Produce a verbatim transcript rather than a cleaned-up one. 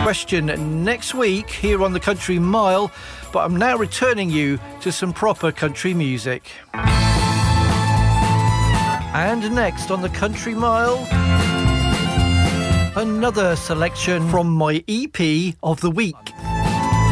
question next week here on the Country Mile, but I'm now returning you to some proper country music. And next on the Country Mile, another selection from my E P of the week.